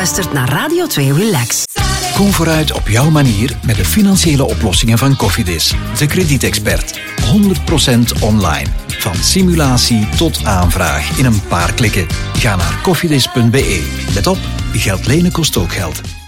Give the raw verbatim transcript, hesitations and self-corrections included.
luistert naar Radio twee Relax. Kom vooruit op jouw manier met de financiële oplossingen van Cofidis. De kredietexpert. honderd procent online. Van simulatie tot aanvraag in een paar klikken. Ga naar cofidis punt be. Let op, geld lenen kost ook geld.